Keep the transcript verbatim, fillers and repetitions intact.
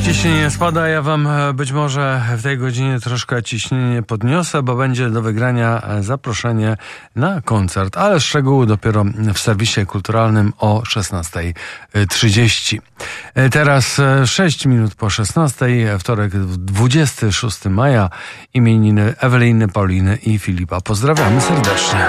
ciśnienie spada, ja wam być może w tej godzinie troszkę ciśnienie podniosę, bo będzie do wygrania zaproszenie na koncert, ale szczegóły dopiero w serwisie kulturalnym o szesnasta trzydzieści. Teraz sześć minut po szesnastej, wtorek dwudziestego szóstego maja, imieniny Eweliny, Pauliny i Filipa. Pozdrawiamy serdecznie.